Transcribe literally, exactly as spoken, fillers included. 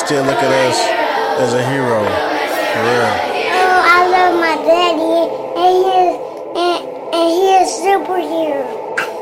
still look at us as a hero. For real. Oh, I love my daddy, and he is, and, and he is superhero.